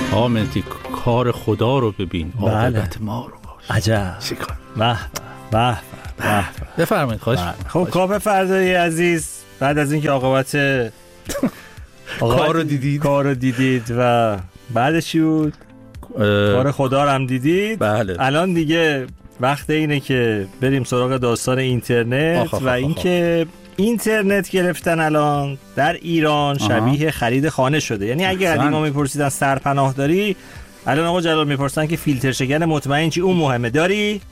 آمدی کار خدا رو ببین، عاقبت ما رو باش. عجب. شکار. به بفرمایید. خواهش. خب کاوه فردایی عزیز، بعد از اینکه عاقبت کار رو دیدید و بعدش چی بود؟ کار خدا رو هم دیدید. بله. الان دیگه وقت اینه که بریم سراغ داستان اینترنت و اینکه اینترنت گرفتن الان در ایران شبیه خرید خانه شده. یعنی اگه قدیما میپرسیدن سرپناه داری، الان آقا جلال میپرسن که فیلتر شکن مطمئن چی اون مهمه داری؟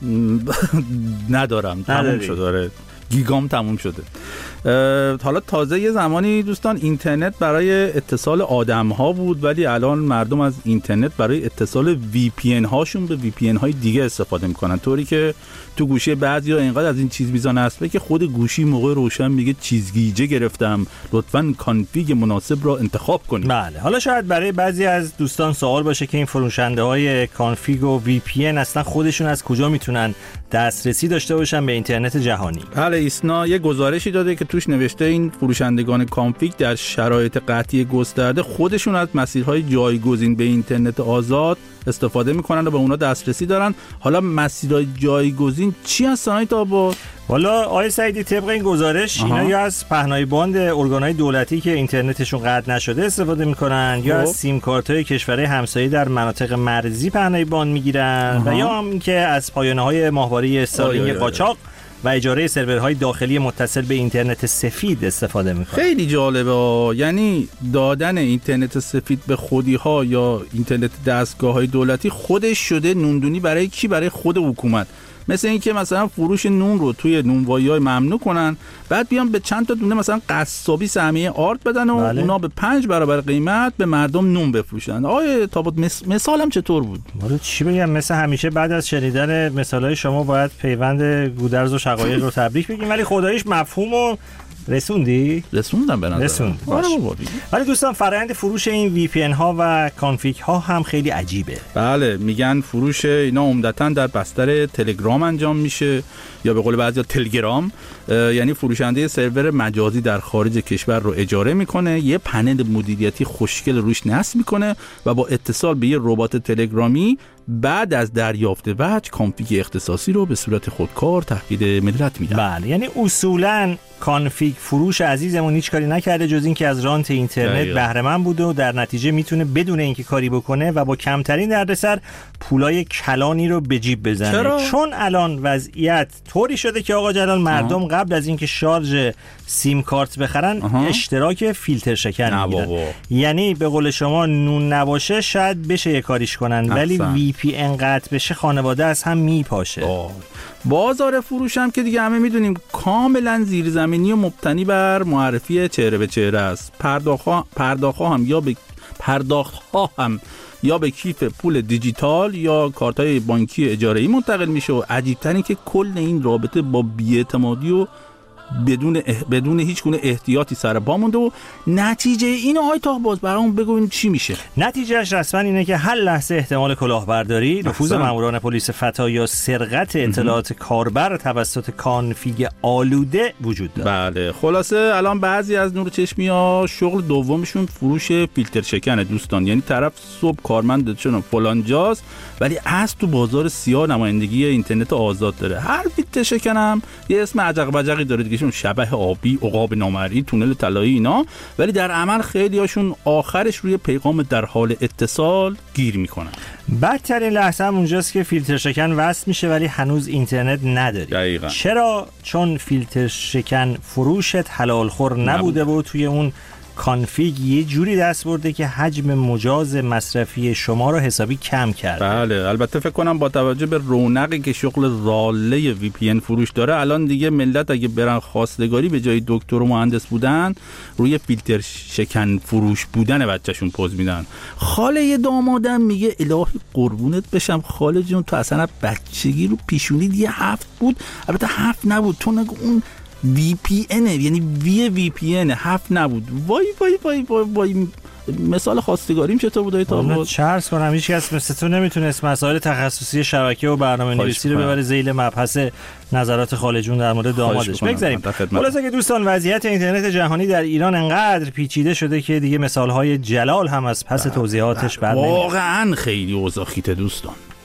ندارم، تموم شده. داره گیگام تموم شده. حالا تازه یه زمانی دوستان اینترنت برای اتصال آدم ها بود، ولی الان مردم از اینترنت برای اتصال VPN هاشون به VPN های دیگه استفاده میکنن، طوری که تو گوشی بعضیا اینقدر از این چیز بیزا نصبه که خود گوشی موقع روشن میگه چیزگیجه گرفتم، لطفاً کانفیگ مناسب را انتخاب کنید. بله. حالا شاید برای بعضی از دوستان سوال باشه که این فروشنده های کانفیگ و VPN اصلا خودشون از کجا میتونن دسترسی داشته باشن به اینترنت جهانی؟ بله، ایسنا یه گزارشی داده که توش نوشته این فروشندگان کانفیگ در شرایط قطعی گسترده خودشون از مسیرهای جایگزین به اینترنت آزاد استفاده میکنن و به اونا دسترسی دارن. حالا مسیرهای جایگزین چی هستن تا با؟ والا آقای سعیدی، طبق این گزارش اینا یا از پهنای باند ارگان‌های دولتی که اینترنتشون قطع نشده استفاده میکنن، یا از سیم کارت‌های کشورهای همسایه در مناطق مرزی پهنای باند میگیرن و یا هم که از پایانه‌های ماهواره استارلینک قاچاق و اجاره سرورهای داخلی متصل به اینترنت سفید استفاده میکنه. خیلی جالبه. یعنی دادن اینترنت سفید به خودی‌ها یا اینترنت دستگاه‌های دولتی خودش شده نوندونی برای کی؟ برای خود حکومت. مثل این که مثلا فروش نون رو توی نونوایی‌های ممنوع کنن، بعد بیان به چند تا دونه مثلا قصابی سهمیه آرد بدن و اونا به 5 برابر قیمت به مردم نون بفروشن. آیه تابوت مثالم چطور بود؟ والا چی بگم، مثل همیشه بعد از شنیدن مثالای شما باید پیوند گودرز و شقایق رو تبریک بگیم، ولی خداییش مفهومو رسوندم به نظر. ولی دوستان فرآیند فروش این VPN ها و کانفیگ ها هم خیلی عجیبه. بله، میگن فروش اینا عمدتاً در بستر تلگرام انجام میشه یا به قول بعضیا تلگرام. یعنی فروشنده سرور مجازی در خارج کشور رو اجاره میکنه، یه پنل مدیریتی خوشگل روش نصب میکنه و با اتصال به یه ربات تلگرامی بعد از دریافت وجه کانفیگ اختصاصی رو به صورت خودکار تحویل ملت میدن. بله، یعنی اصولاً کانفیگ فروش عزیزمون هیچ کاری نکرده جز این که از رانت اینترنت بهره مند بوده و در نتیجه میتونه بدون اینکه کاری بکنه و با کمترین دردسر پولای کلانی رو به جیب بزنه. چرا؟ چون الان وضعیت طوری شده که آقا جلال مردم قبل از اینکه شارژ سیم کارت بخرن اشتراک فیلتر شکن میگیرن. یعنی به قول شما نون نباشه شاید بشه یه کاریش کنن، ولی VPN قطع بشه خانواده از هم میپاشه. بازار فروش هم که دیگه همه میدونیم کاملا زیرزمینی و مبتنی بر معرفی چهره به چهره است. پرداخت‌ها هم یا به کیف پول دیجیتال یا کارت‌های بانکی اجاره‌ای منتقل میشه و عجیب‌تر این که کل این رابطه با بی‌اعتمادی و بدون هیچ گونه احتیاطی سر پا مونده و نتیجه اینو آقای طاه‌باز برامون بگوین چی میشه؟ نتیجهش رسما اینه که هر لحظه احتمال کلاهبرداری، نفوذ ماموران پلیس فتا یا سرقت اطلاعات کاربر توسط کانفیگ آلوده وجود داره. بله، خلاصه الان بعضی از نور چشمی‌ها شغل دومشون فروش فیلتر شکنه دوستان. یعنی طرف صبح کارمند چون فلان جاست ولی از تو بازار سیاه نمایندگی اینترنت آزاد داره. هر فیلتر شکنم یه اسم عجق بجقی داره دیگه، شبح آبی، عقاب نامرئی، تونل طلایی اینا، ولی در عمل خیلی هاشون آخرش روی پیغام در حال اتصال گیر میکنن. بدترین لحظه هم اونجاست که فیلتر شکن وصل میشه ولی هنوز اینترنت نداری. دقیقا. چرا؟ چون فیلتر شکن فروشت حلال خور نبوده و توی اون کانفیگ یه جوری دست برده که حجم مجاز مصرفی شما رو حسابی کم کرده. بله، البته فکر کنم با توجه به رونقی که شغل راله VPN فروش داره الان دیگه ملت اگه برن خواستگاری به جای دکتر و مهندس بودن روی فیلتر شکن فروش بودن بچه‌شون پوز میدن. خاله یه دامادم میگه الهی قربونت بشم خاله جون، تو اصلا بچگی رو پیشونی یه 7 بود، البته 7 نبود، تو نگو اون VPN یعنی VPN 7 نبود. وای وای وای وای وای مثال خواستگاریم چطور بوده تا چرس کنم هیچ کس مثل تو نمیتونست مسائل تخصصی شبکه و برنامه‌نویسی رو ببره ذیل مبحث نظرات خالجون در مورد دامادش. بگذاریم. خلاصه که دوستان وضعیت اینترنت جهانی در ایران انقدر پیچیده شده که دیگه مثال‌های جلال هم از پس توضیحاتش بر نمیاد. واقعا خیلی اوضاع خیته دوستان.